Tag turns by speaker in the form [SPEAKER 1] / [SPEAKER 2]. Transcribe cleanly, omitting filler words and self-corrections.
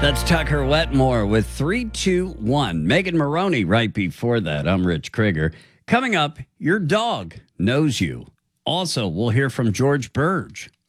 [SPEAKER 1] That's Tucker Wetmore with 3-2-1. Megan Maroney right before that. I'm Rich Krieger. Coming up, your dog knows you. Also, we'll hear from George Burge.